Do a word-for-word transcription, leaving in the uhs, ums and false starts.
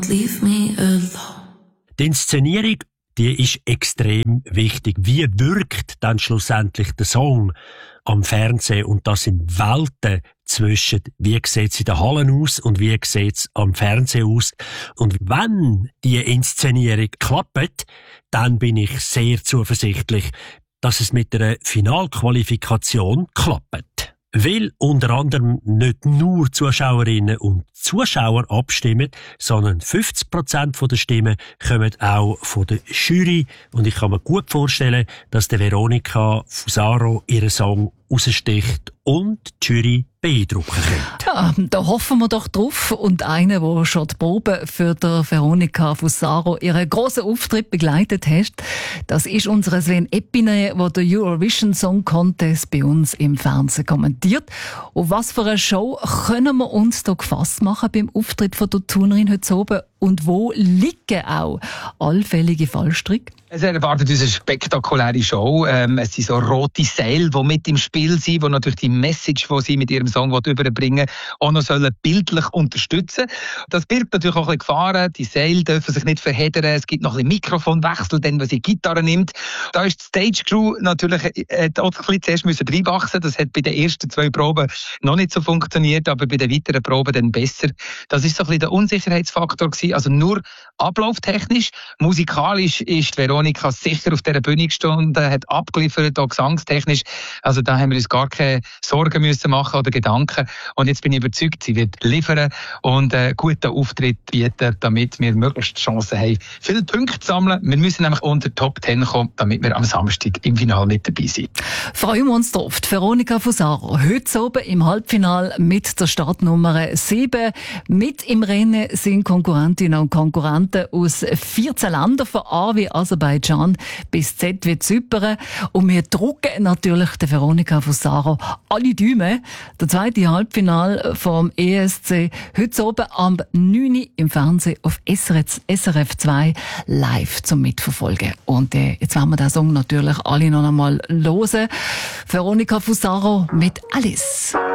Leave me alone. Die Inszenierung, die ist extrem wichtig. Wie wirkt dann schlussendlich der Song am Fernsehen? Und das sind Welten zwischen, wie sieht es in den Hallen aus und wie sieht es am Fernsehen aus. Und wenn die Inszenierung klappt, dann bin ich sehr zuversichtlich, dass es mit der Finalqualifikation klappt. Weil unter anderem nicht nur Zuschauerinnen und Zuschauer abstimmen, sondern fünfzig Prozent der Stimmen kommen auch von der Jury. Und ich kann mir gut vorstellen, dass der Veronica Fusaro ihren Song raussticht und die Jury beeindrucken könnte. Ja, da hoffen wir doch drauf. Und einer, der schon die Probe für der Veronica Fusaro ihren grossen Auftritt begleitet hat, das ist unser Sven Epine, der den Eurovision Song Contest bei uns im Fernsehen kommentiert. Und was für eine Show können wir uns da gefasst machen beim Auftritt von der Turnerin heute oben? Und wo liegen auch allfällige Fallstricke? Es erwartet uns eine spektakuläre Show. Ähm, es sind so rote Seile, die mit im Spiel sind, die natürlich die Message, die sie mit ihrem Song überbringen wollen, auch noch sollen bildlich unterstützen. Das birgt natürlich auch ein bisschen Gefahren. Die Seile dürfen sich nicht verheddern. Es gibt noch ein bisschen Mikrofonwechsel, dann, wenn sie Gitarre nimmt. Da ist die Stage Crew natürlich äh, auch ein bisschen zuerst müssen reinwachsen. Das hat bei den ersten zwei Proben noch nicht so funktioniert, aber bei den weiteren Proben dann besser. Das ist so ein bisschen der Unsicherheitsfaktor gewesen. Also nur ablauftechnisch. Musikalisch ist Veronica sicher auf dieser Bühne gestanden, hat abgeliefert, auch gesangstechnisch. Also da haben wir uns gar keine Sorgen müssen machen oder Gedanken. Und jetzt bin ich überzeugt, sie wird liefern und einen guten Auftritt bieten, damit wir möglichst Chancen haben, viele Punkte zu sammeln. Wir müssen nämlich unter die Top zehn kommen, damit wir am Samstag im Finale mit dabei sind. Freuen wir uns drauf. Die Veronica Fusaro heute oben im Halbfinale mit der Startnummer sieben. Mit im Rennen sind Konkurrentinnen und Konkurrenten aus vierzehn Ländern, von A wie Aserbaidschan bis Z wie Zypern. Und wir drucken natürlich der Veronica Fusaro alle Däume. Der zweite Halbfinale vom E S C heute oben am neun Uhr im Fernsehen auf S R F zwei live zum Mitverfolgen. Und äh, jetzt werden wir den Song natürlich alle noch einmal hören. Veronica Fusaro mit Alice.